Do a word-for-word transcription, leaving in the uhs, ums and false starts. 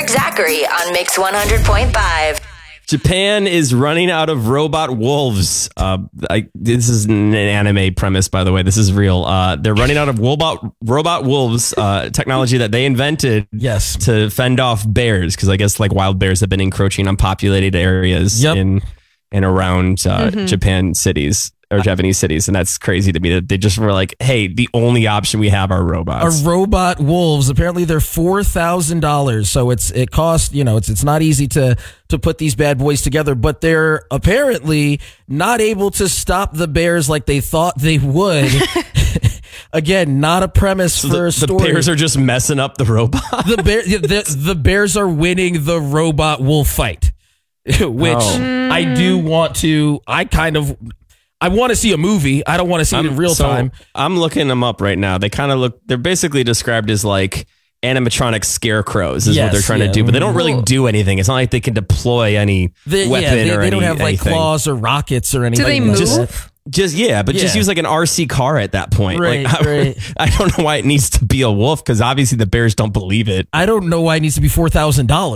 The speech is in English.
Brooke Zachary on Mix one hundred point five. Japan is running out of robot wolves. Uh, I, this is an anime premise, by the way. This is real. Uh, they're running out of robot robot wolves, uh, technology that they invented yes. to fend off bears, because I guess like wild bears have been encroaching on populated areas yep. in and around uh, mm-hmm. Japan cities. Or Japanese cities, and that's crazy to me that they just were like, hey, the only option we have are robots. Are robot wolves. Apparently they're four thousand dollars, so it's it costs, you know, it's it's not easy to to put these bad boys together, but they're apparently not able to stop the bears like they thought they would. Again, not a premise so for the, a story. The bears are just messing up the robot. the bear the, the bears are winning the robot wolf fight, which oh. I do want to I kind of I want to see a movie. I don't want to see I'm, it in real so time. I'm looking them up right now. They kind of look, they're basically described as like animatronic scarecrows is yes, what they're trying yeah. to do, but they don't really do anything. It's not like they can deploy any the, weapon yeah, they, or they any, don't have like anything. claws or rockets or anything. Do they like move? that. Just, yeah, but yeah. just use like an R C car at that point. Right, like, I, right. I don't know why it needs to be a wolf, because obviously the bears don't believe it. I don't know why it needs to be four thousand dollars.